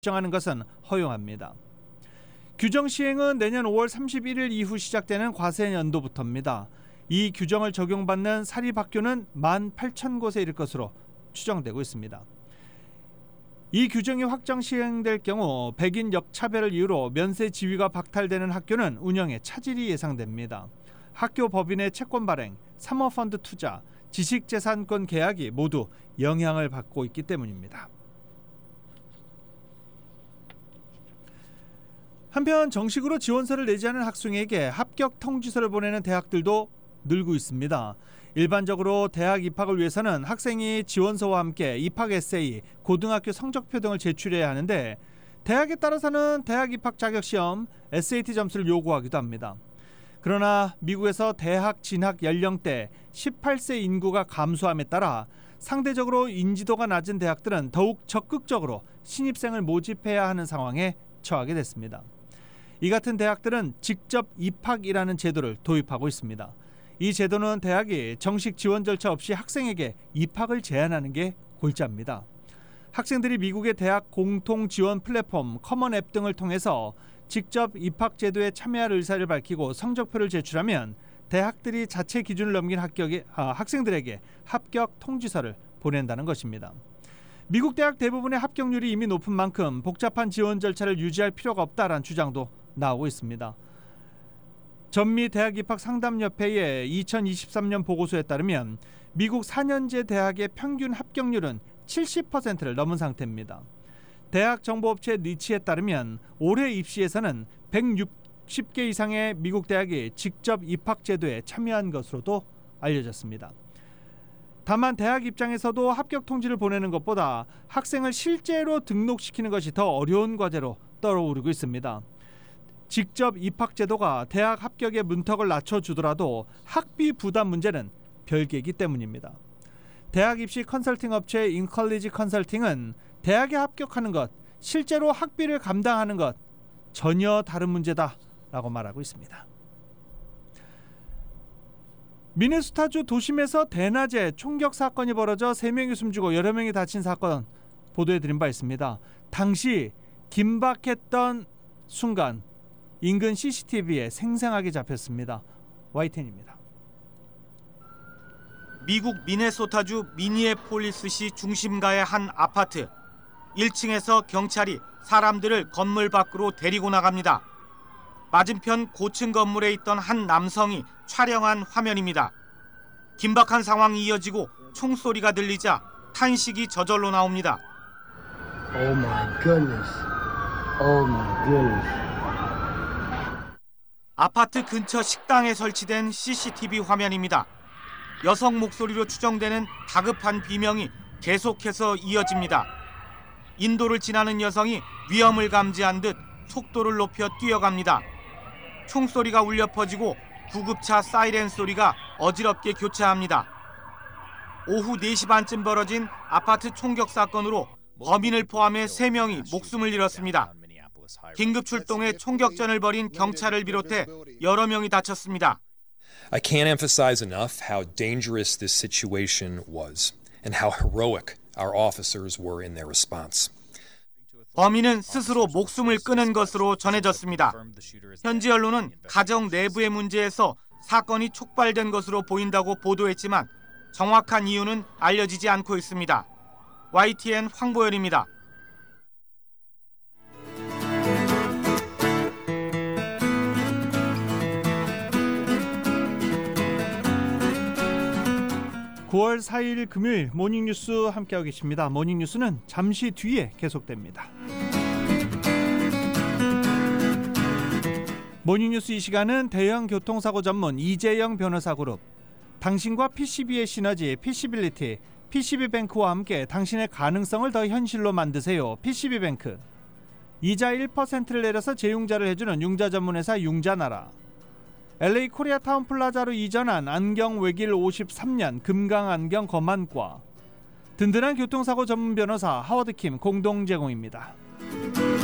규정하는 것은 허용합니다. 규정 시행은 내년 5월 31일 이후 시작되는 과세연도부터입니다. 이 규정을 적용받는 사립학교는 18,000곳에 이를 것으로 추정되고 있습니다. 이 규정이 확정 시행될 경우 백인 역차별을 이유로 면세 지위가 박탈되는 학교는 운영에 차질이 예상됩니다. 학교 법인의 채권 발행, 사모펀드 투자, 지식재산권 계약이 모두 영향을 받고 있기 때문입니다. 한편 정식으로 지원서를 내지 않은 학생에게 합격 통지서를 보내는 대학들도 늘고 있습니다. 일반적으로 대학 입학을 위해서는 학생이 지원서와 함께 입학 에세이, 고등학교 성적표 등을 제출해야 하는데 대학에 따라서는 대학 입학 자격시험, SAT 점수를 요구하기도 합니다. 그러나 미국에서 대학 진학 연령대 18세 인구가 감소함에 따라 상대적으로 인지도가 낮은 대학들은 더욱 적극적으로 신입생을 모집해야 하는 상황에 처하게 됐습니다. 이 같은 대학들은 직접 입학이라는 제도를 도입하고 있습니다. 이 제도는 대학이 정식 지원 절차 없이 학생에게 입학을 제안하는 게 골자입니다. 학생들이 미국의 대학 공통 지원 플랫폼 커먼 앱 등을 통해서 직접 입학 제도에 참여할 의사를 밝히고 성적표를 제출하면 대학들이 자체 기준을 넘긴 학생들에게 합격 통지서를 보낸다는 것입니다. 미국 대학 대부분의 합격률이 이미 높은 만큼 복잡한 지원 절차를 유지할 필요가 없다라는 주장도 나오고 있습니다. 전미 대학 입학 상담협회의 2023년 보고서에 따르면 미국 4년제 대학의 평균 합격률은 70%를 넘은 상태입니다. 대학 정보업체 니치에 따르면 올해 입시에서는 160개 이상의 미국 대학이 직접 입학 제도에 참여한 것으로도 알려졌습니다. 다만 대학 입장에서도 합격 통지를 보내는 것보다 학생을 실제로 등록시키는 것이 더 어려운 과제로 떠오르고 있습니다. 직접 입학 제도가 대학 합격의 문턱을 낮춰주더라도 학비 부담 문제는 별개이기 때문입니다. 대학 입시 컨설팅 업체 인컬리지 컨설팅은 대학에 합격하는 것, 실제로 학비를 감당하는 것 전혀 다른 문제다라고 말하고 있습니다. 미네소타주 도심에서 대낮에 총격 사건이 벌어져 3명이 숨지고 여러 명이 다친 사건 보도해드린 바 있습니다. 당시 긴박했던 순간 인근 CCTV에 생생하게 잡혔습니다. YTN입니다. 미국 미네소타주 미니애폴리스시 중심가의 한 아파트. 1층에서 경찰이 사람들을 건물 밖으로 데리고 나갑니다. 맞은편 고층 건물에 있던 한 남성이 촬영한 화면입니다. 긴박한 상황이 이어지고 총소리가 들리자 탄식이 저절로 나옵니다. Oh my goodness. Oh my goodness. 아파트 근처 식당에 설치된 CCTV 화면입니다. 여성 목소리로 추정되는 다급한 비명이 계속해서 이어집니다. 인도를 지나는 여성이 위험을 감지한 듯 속도를 높여 뛰어갑니다. 총소리가 울려 퍼지고 구급차 사이렌 소리가 어지럽게 교차합니다. 오후 4시 반쯤 벌어진 아파트 총격 사건으로 범인을 포함해 3명이 목숨을 잃었습니다. 긴급 출동해 총격전을 벌인 경찰을 비롯해 여러 명이 다쳤습니다. I can't emphasize enough how dangerous this situation was and how heroic our officers were in their response. 범인은 스스로 목숨을 끊은 것으로 전해졌습니다. 현지 언론은 가정 내부의 문제에서 사건이 촉발된 것으로 보인다고 보도했지만 정확한 이유는 알려지지 않고 있습니다. YTN 황보열입니다. (9월 4일) 금요일 모닝뉴스 함께하고 계십니다. 모닝뉴스는 잠시 뒤에 계속됩니다. 모닝뉴스 이 시간은 대형 교통사고 전문 이재영 변호사 그룹, 당신과 PCB의 시너지 PC빌리티, PCB뱅크와 함께 당신의 가능성을 더 현실로 만드세요. PCB뱅크. 이자 1%를 내려서 재융자를 해주는 융자 전문회사 융자나라, LA 코리아타운 플라자로 이전한 안경 외길 53년 금강안경 거만과, 든든한 교통사고 전문 변호사 하워드킴 공동 제공입니다.